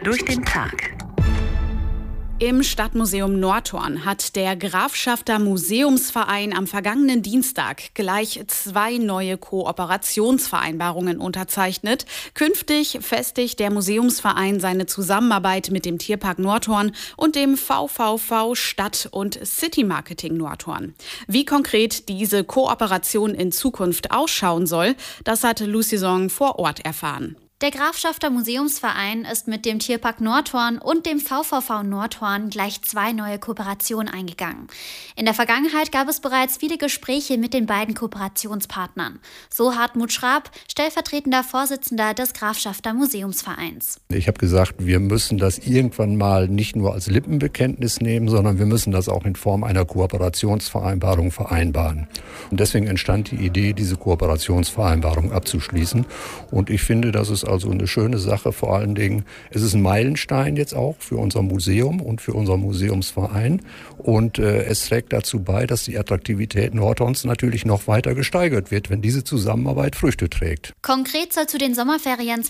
durch den Tag. Im Stadtmuseum Nordhorn hat der Grafschafter Museumsverein am vergangenen Dienstag gleich 2 neue Kooperationsvereinbarungen unterzeichnet. Künftig festigt der Museumsverein seine Zusammenarbeit mit dem Tierpark Nordhorn und dem VVV Stadt- und City Marketing Nordhorn. Wie konkret diese Kooperation in Zukunft ausschauen soll, das hat Lucy Song vor Ort erfahren. Der Grafschafter Museumsverein ist mit dem Tierpark Nordhorn und dem VVV Nordhorn gleich 2 neue Kooperationen eingegangen. In der Vergangenheit gab es bereits viele Gespräche mit den beiden Kooperationspartnern. So Hartmut Schraab, stellvertretender Vorsitzender des Grafschafter Museumsvereins. Ich habe gesagt, wir müssen das irgendwann mal nicht nur als Lippenbekenntnis nehmen, sondern wir müssen das auch in Form einer Kooperationsvereinbarung vereinbaren. Und deswegen entstand die Idee, diese Kooperationsvereinbarung abzuschließen. Und ich finde, das ist also eine schöne Sache. Vor allen Dingen, es ist ein Meilenstein jetzt auch für unser Museum und für unseren Museumsverein. Und es trägt dazu bei, dass die Attraktivität Nordhorns natürlich noch weiter gesteigert wird, wenn diese Zusammenarbeit Früchte trägt. Konkret soll zu den Sommerferien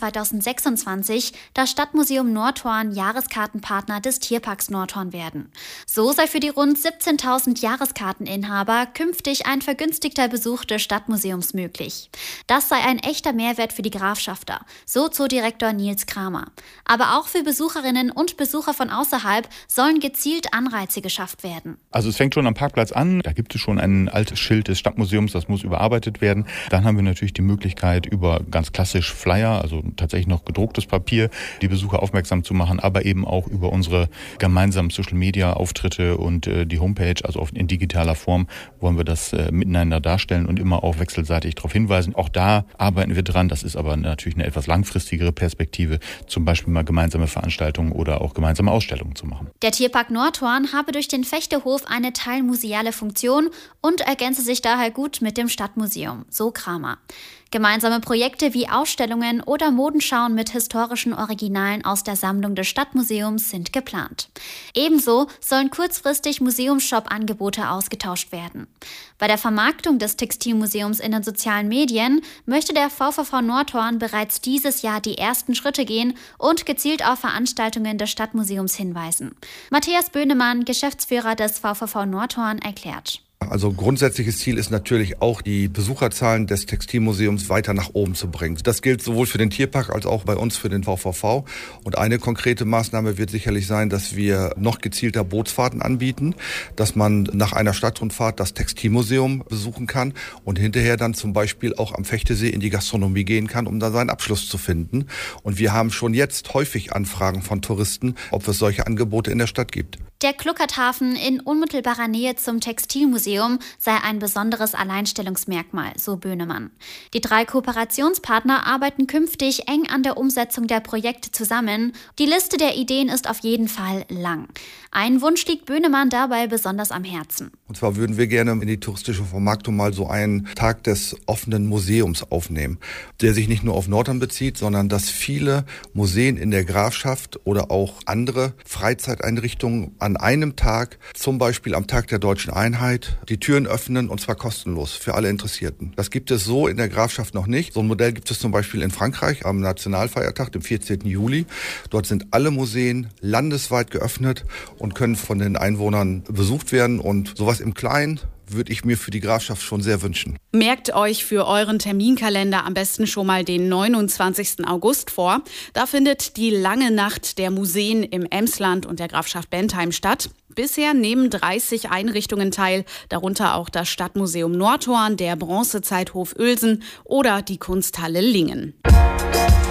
2026 das Stadtmuseum Nordhorn Jahreskartenpartner des Tierparks Nordhorn werden. So sei für die rund 17.000 Jahreskarteninhaber künftig ein vergünstigter Besuch des Stadtmuseums möglich. Das sei ein echter Mehrwert für die Grafschafter, so Zoodirektor Nils Kramer. Aber auch für Besucherinnen und Besucher von außerhalb sollen gezielt Anreize geschafft werden. Also es fängt schon am Parkplatz an. Da gibt es schon ein altes Schild des Stadtmuseums, das muss überarbeitet werden. Dann haben wir natürlich die Möglichkeit, über ganz klassisch Flyer, also tatsächlich noch gedrucktes Papier, die Besucher aufmerksam zu machen, aber eben auch über unsere gemeinsamen Social-Media-Auftritte und die Homepage, also in digitaler Form, wollen wir das miteinander darstellen und immer auch wechselseitig darauf hinweisen. Auch da arbeiten wir dran. Das ist aber natürlich eine etwas langfristigere Perspektive, zum Beispiel mal gemeinsame Veranstaltungen oder auch gemeinsame Ausstellungen zu machen. Der Tierpark Nordhorn habe durch den Fechtehof eine teilmuseale Funktion und ergänze sich daher gut mit dem Stadtmuseum, so Kramer. Gemeinsame Projekte wie Ausstellungen oder Modenschauen mit historischen Originalen aus der Sammlung des Stadtmuseums sind geplant. Ebenso sollen kurzfristig Museumsshop-Angebote ausgetauscht werden. Bei der Vermarktung des Textilmuseums in den sozialen Medien möchte der VVV Nordhorn bereits dieses Jahr die ersten Schritte gehen und gezielt auf Veranstaltungen des Stadtmuseums hinweisen. Matthias Böhnemann, Geschäftsführer des VVV Nordhorn, erklärt. Also grundsätzliches Ziel ist natürlich auch, die Besucherzahlen des Textilmuseums weiter nach oben zu bringen. Das gilt sowohl für den Tierpark als auch bei uns für den VVV. Und eine konkrete Maßnahme wird sicherlich sein, dass wir noch gezielter Bootsfahrten anbieten, dass man nach einer Stadtrundfahrt das Textilmuseum besuchen kann und hinterher dann zum Beispiel auch am Fechtesee in die Gastronomie gehen kann, um da seinen Abschluss zu finden. Und wir haben schon jetzt häufig Anfragen von Touristen, ob es solche Angebote in der Stadt gibt. Der Kluckerthafen in unmittelbarer Nähe zum Textilmuseum sei ein besonderes Alleinstellungsmerkmal, so Böhnemann. Die 3 Kooperationspartner arbeiten künftig eng an der Umsetzung der Projekte zusammen. Die Liste der Ideen ist auf jeden Fall lang. Ein Wunsch liegt Böhnemann dabei besonders am Herzen. Und zwar würden wir gerne in die touristische Vermarktung mal so einen Tag des offenen Museums aufnehmen, der sich nicht nur auf Nordhorn bezieht, sondern dass viele Museen in der Grafschaft oder auch andere Freizeiteinrichtungen an einem Tag, zum Beispiel am Tag der Deutschen Einheit, die Türen öffnen und zwar kostenlos für alle Interessierten. Das gibt es so in der Grafschaft noch nicht. So ein Modell gibt es zum Beispiel in Frankreich am Nationalfeiertag, dem 14. Juli. Dort sind alle Museen landesweit geöffnet und können von den Einwohnern besucht werden. Und sowas im Kleinen würde ich mir für die Grafschaft schon sehr wünschen. Merkt euch für euren Terminkalender am besten schon mal den 29. August vor. Da findet die lange Nacht der Museen im Emsland und der Grafschaft Bentheim statt. Bisher nehmen 30 Einrichtungen teil, darunter auch das Stadtmuseum Nordhorn, der Bronzezeithof Uelsen oder die Kunsthalle Lingen.